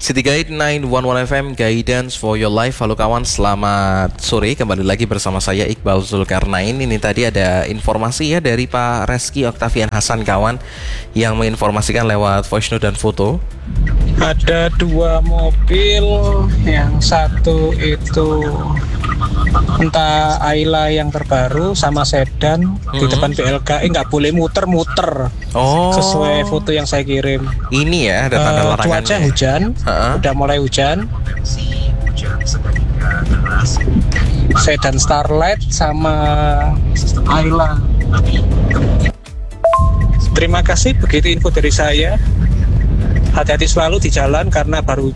City Guide 911 FM, Guidance for Your Life. Halo kawan, selamat sore. Kembali lagi bersama saya Iqbal Zulkarnain. Ini tadi ada informasi ya dari Pak Reski Oktavian Hasan kawan, yang menginformasikan lewat voice note dan foto. Ada dua mobil, yang satu itu entah Ayla yang terbaru sama sedan di depan BLKI nggak boleh muter-muter. Sesuai foto yang saya kirim. Ini ya ada tanda larangan. Cuaca hujan, udah mulai hujan. Sedan Starlight sama Ayla. Terima kasih, begitu info dari saya. Hati-hati selalu di jalan karena baru.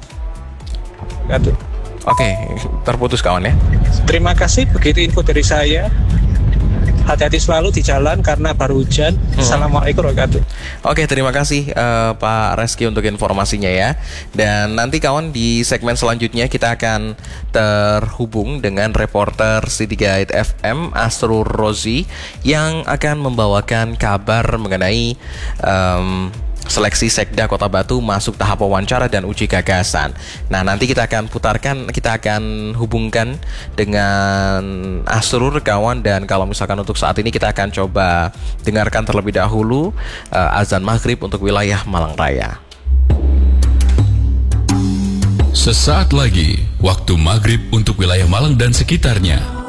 Oke, terputus kawan ya. Terima kasih, begitu info dari saya. Hati-hati selalu di jalan karena baru hujan. Assalamualaikum warahmatullahi wabarakatuh. Oke, terima kasih Pak Reski untuk informasinya ya. Dan nanti kawan, di segmen selanjutnya kita akan terhubung dengan reporter City Guide FM Asrul Rozi yang akan membawakan kabar mengenai seleksi Sekda Kota Batu masuk tahap wawancara dan uji gagasan. Nah, nanti kita akan hubungkan dengan Asrul kawan. Dan kalau misalkan untuk saat ini kita akan coba dengarkan terlebih dahulu azan maghrib untuk wilayah Malang Raya. Sesaat lagi waktu maghrib untuk wilayah Malang dan sekitarnya.